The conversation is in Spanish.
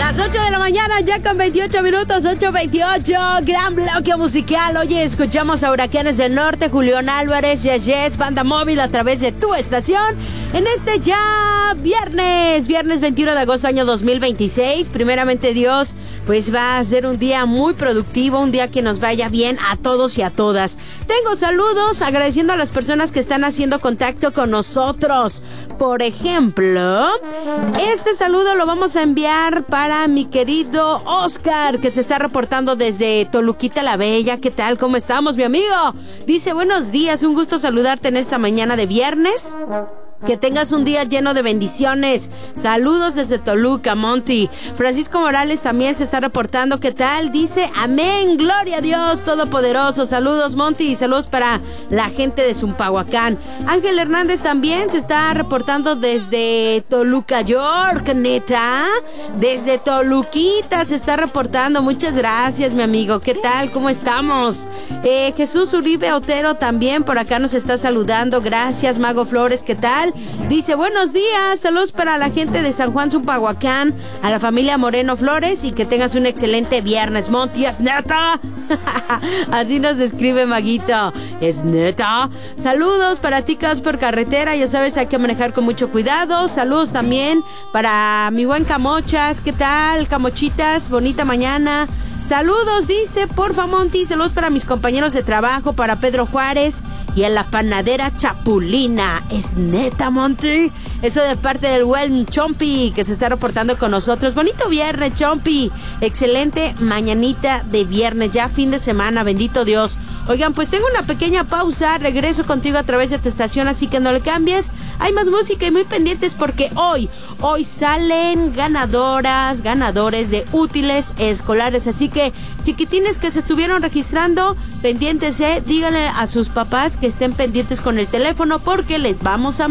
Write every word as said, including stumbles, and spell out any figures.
Las ocho de la mañana, ya con veintiocho minutos, ocho veintiocho, gran bloque musical. Oye, escuchamos a Huracanes del Norte, Julián Álvarez, Yes Yes, Banda Móvil a través de tu estación. En este ya viernes, viernes veintiuno de agosto año dos mil veintiséis. Primeramente Dios, pues va a ser un día muy productivo, un día que nos vaya bien a todos y a todas. Tengo saludos agradeciendo a las personas que están haciendo contacto con nosotros. Por ejemplo, este saludo lo vamos a enviar para mi querido Oscar, que se está reportando desde Toluquita la Bella. ¿Qué tal? ¿Cómo estamos, mi amigo? Dice, buenos días, un gusto saludarte en esta mañana de viernes. Que tengas un día lleno de bendiciones. Saludos desde Toluca, Monty. Francisco Morales también se está reportando. ¿Qué tal? Dice, amén, gloria a Dios Todopoderoso. Saludos, Monty, y saludos para la gente de Zumpahuacán. Ángel Hernández también se está reportando desde Toluca, York, neta. Desde Toluquita se está reportando. Muchas gracias, mi amigo. ¿Qué tal? ¿Cómo estamos? Eh, Jesús Uribe Otero también por acá nos está saludando. Gracias, Mago Flores. ¿Qué tal? Dice, buenos días, saludos para la gente de San Juan Zumpahuacán, a la familia Moreno Flores y que tengas un excelente viernes. Monty, ¿es neta? Así nos escribe Maguito. ¿Es neta? Saludos para ti que vas por carretera, ya sabes, hay que manejar con mucho cuidado. Saludos también para mi buen Camochas. ¿Qué tal, Camochitas? Bonita mañana. Saludos, dice, porfa, Monty, saludos para mis compañeros de trabajo, para Pedro Juárez y a la panadera Chapulina. ¿Es neta, Monty? Eso de parte del buen Chompi, que se está reportando con nosotros. Bonito viernes, Chompi. Excelente mañanita de viernes, ya fin de semana, bendito Dios. Oigan, pues tengo una pequeña pausa, regreso contigo a través de tu estación, así que no le cambies. Hay más música y muy pendientes porque hoy, hoy salen ganadoras, ganadores de útiles escolares, así que chiquitines que se estuvieron registrando, pendientes, eh, díganle a sus papás que estén pendientes con el teléfono porque les vamos a